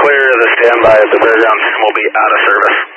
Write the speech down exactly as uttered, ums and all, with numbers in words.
clear, the standby at the fairground system will be out of service.